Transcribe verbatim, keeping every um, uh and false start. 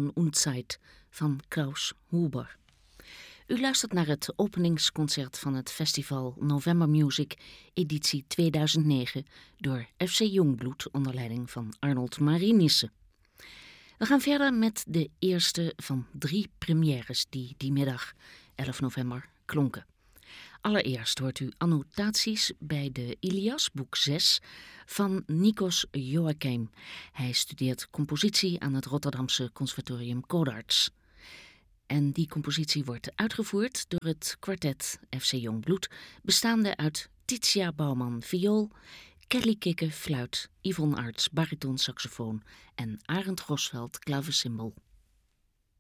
Raum und Zeit van Klaus Huber. U luistert naar het openingsconcert van het festival November Music editie tweeduizend negen door F C Jongbloed onder leiding van Arnold Marienissen. We gaan verder met de eerste van drie premières die die middag, elf november, klonken. Allereerst hoort u annotaties bij de Ilias, boek zes, van Nikos Joachim. Hij studeert compositie aan het Rotterdamse Conservatorium Codarts. En die compositie wordt uitgevoerd door het kwartet F C Jongbloed, bestaande uit Titia Bouwman viool, Kelly Kikke fluit, Yvonne Arts bariton saxofoon en Arend Grosveld klavecimbal.